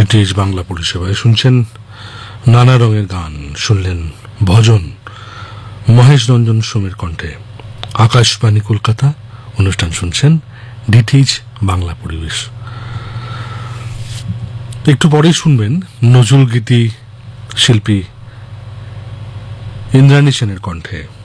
DTH Bangla পরিষেবায় শুনছেন নানা রঙের গান। শুনলেন ভজন মহেশ রঞ্জন সোমের কণ্ঠে। আকাশবাণী কলকাতা অনুষ্ঠান শুনছেন ডিটিএইচ বাংলা পরিবেশ। একটু পরেই শুনবেন নজরুল গীতি শিল্পী ইন্দ্রাণী সেনের কণ্ঠে